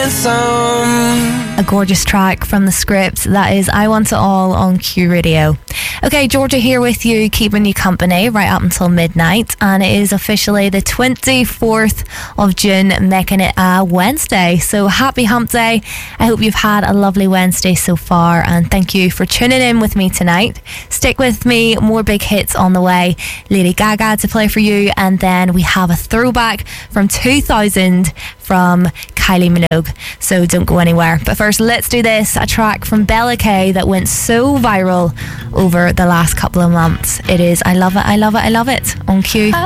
ransom. A gorgeous track from The Script. That is I Want It All on Q Radio. Okay, Georgia here with you, keeping you company right up until midnight, and it is officially the 24th of June, making it a Wednesday. So happy hump day. I hope you've had a lovely Wednesday so far, and thank you for tuning in with me tonight. Stick with me, more big hits on the way. Lady Gaga to play for you, and then we have a throwback from 2000 from Kylie Minogue. So don't go anywhere. But first, let's do this. A track from Bella K that went so viral over the last couple of months. It is I Love It, I Love It, I Love It on Q.